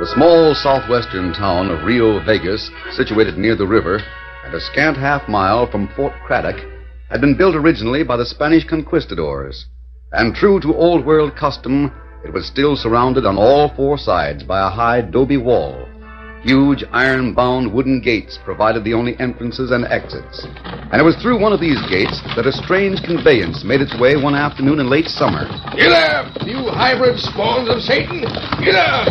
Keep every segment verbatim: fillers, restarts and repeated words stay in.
The small southwestern town of Rio Vegas, situated near the river and a scant half mile from Fort Craddock, had been built originally by the Spanish conquistadors. And true to old world custom, it was still surrounded on all four sides by a high adobe wall. Huge iron-bound wooden gates provided the only entrances and exits. And it was through one of these gates that a strange conveyance made its way one afternoon in late summer. Get up, you hybrid spawns of Satan! Get up!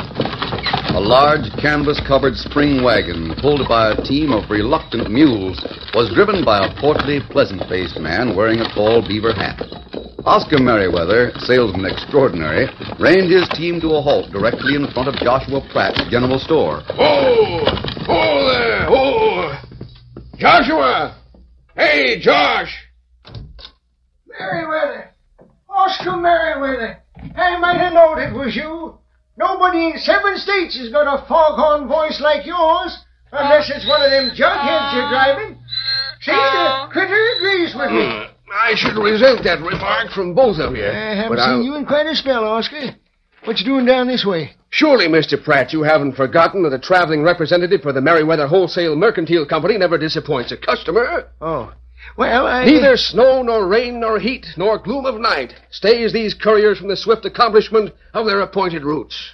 A large canvas-covered spring wagon, pulled by a team of reluctant mules, was driven by a portly, pleasant-faced man wearing a tall beaver hat. Oscar Merriweather, salesman extraordinary, reined his team to a halt directly in front of Joshua Pratt's general store. Oh! Oh there! Oh! Joshua! Hey, Josh! Merriweather! Oscar Merriweather! I might have known it was you. Nobody in seven states has got a foghorn voice like yours, unless it's one of them jugheads you're driving. See, the critter agrees with me. Hmm. I should resent that remark from both of you. I haven't but seen I'll... you in quite a spell, Oscar. What you doing down this way? Surely, Mister Pratt, you haven't forgotten that a traveling representative for the Merriweather Wholesale Mercantile Company never disappoints a customer. Oh. Well, I... Neither snow, nor rain, nor heat, nor gloom of night stays these couriers from the swift accomplishment of their appointed routes.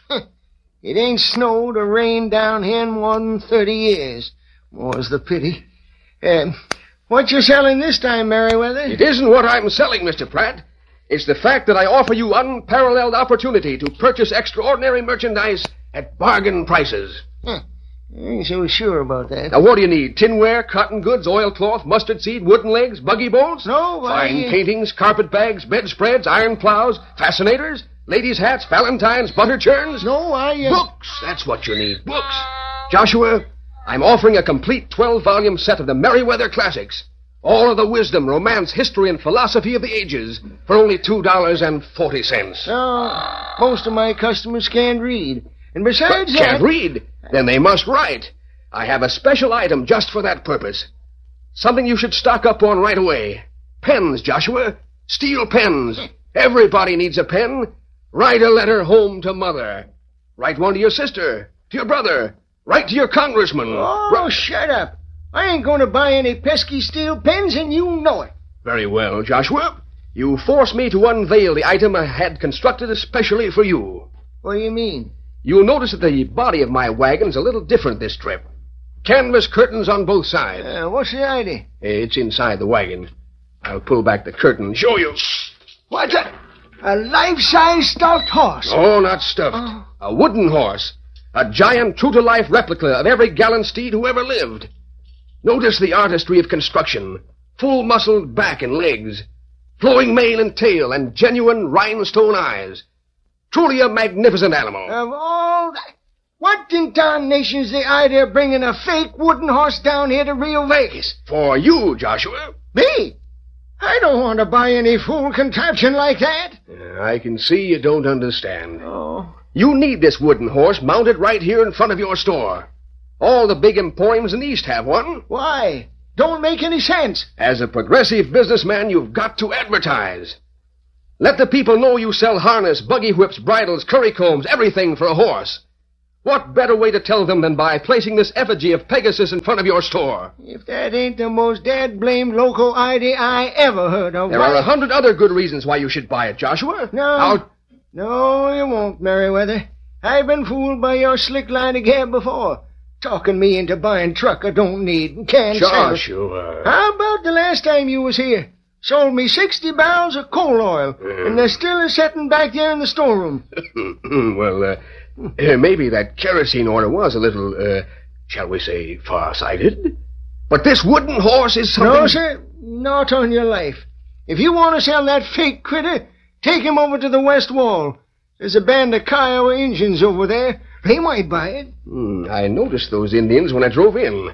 It ain't snowed or rained down here in more than thirty years. More's the pity. Uh, what you selling this time, Merriweather? It isn't what I'm selling, Mister Pratt. It's the fact that I offer you unparalleled opportunity to purchase extraordinary merchandise at bargain prices. Huh. I ain't so sure about that. Now, what do you need? Tinware, cotton goods, oilcloth, mustard seed, wooden legs, buggy bolts? No, I... Fine paintings, carpet bags, bedspreads, iron plows, fascinators, ladies' hats, valentines, butter churns? No, I... Uh... Books! That's what you need, books. Joshua, I'm offering a complete twelve-volume set of the Merriweather Classics. All of the wisdom, romance, history, and philosophy of the ages for only two dollars and forty cents. No, most of my customers can't read. And besides but that... Can't read? Then they must write. I have a special item just for that purpose. Something you should stock up on right away. Pens, Joshua. Steel pens. Everybody needs a pen. Write a letter home to Mother. Write one to your sister, to your brother. Write to your congressman. Oh, Write... shut up. I ain't going to buy any pesky steel pens, and you know it. Very well, Joshua. You force me to unveil the item I had constructed especially for you. What do you mean? You'll notice that the body of my wagon's a little different this trip. Canvas curtains on both sides. Uh, what's the idea? It's inside the wagon. I'll pull back the curtain and show you. What's that? A life-size stuffed horse? Oh, not stuffed. Oh. A wooden horse. A giant, true-to-life replica of every gallant steed who ever lived. Notice the artistry of construction. Full-muscled back and legs. Flowing mane and tail and genuine rhinestone eyes. Truly a magnificent animal. Of all that... What in tarnation's the idea of bringing a fake wooden horse down here to Rio Vegas? For you, Joshua. Me? I don't want to buy any fool contraption like that. Uh, I can see you don't understand. Oh. You need this wooden horse mounted right here in front of your store. All the big emporiums in the East have one. Why? Don't make any sense. As a progressive businessman, you've got to advertise. Let the people know you sell harness, buggy whips, bridles, curry combs, everything for a horse. What better way to tell them than by placing this effigy of Pegasus in front of your store? If that ain't the most dad-blamed loco idea I ever heard of. There why... are a hundred other good reasons why you should buy it, Joshua. No. I'll... No, you won't, Merriweather. I've been fooled by your slick line of gab before. Talking me into buying truck I don't need and can't sell. Joshua. How about the last time you was here? Sold me sixty barrels of coal oil, mm. and they're still sitting back there in the storeroom. well, uh, uh, maybe that kerosene order was a little, uh, shall we say, far-sighted. But this wooden horse is something... No, sir, not on your life. If you want to sell that fake critter, take him over to the west wall. There's a band of Kiowa Indians over there. They might buy it. Hmm, I noticed those Indians when I drove in.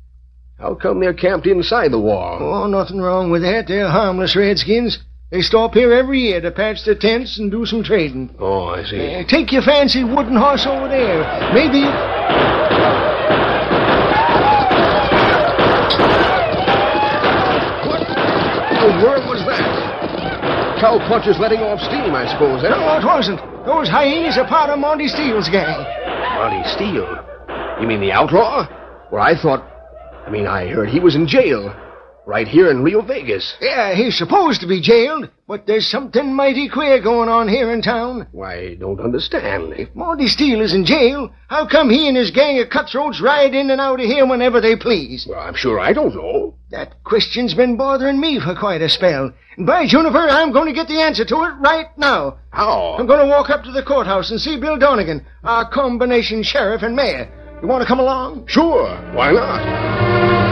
How come they're camped inside the wall? Oh, nothing wrong with that. They're harmless redskins. They stop here every year to patch their tents and do some trading. Oh, I see. Uh, take your fancy wooden horse over there. Maybe you... What the world was that? Cowpunchers letting off steam, I suppose, eh? No, it wasn't. Those hyenas are part of Monty Steele's gang. Marty Steele? You mean the outlaw? Well, I thought... I mean, I heard he was in jail. Right here in Rio Vegas. Yeah, he's supposed to be jailed, but there's something mighty queer going on here in town. Why, I don't understand. If Marty Steele is in jail, how come he and his gang of cutthroats ride in and out of here whenever they please? Well, I'm sure I don't know. That question's been bothering me for quite a spell. And by Juniper, I'm going to get the answer to it right now. How? I'm going to walk up to the courthouse and see Bill Donegan, our combination sheriff and mayor. You want to come along? Sure, why not?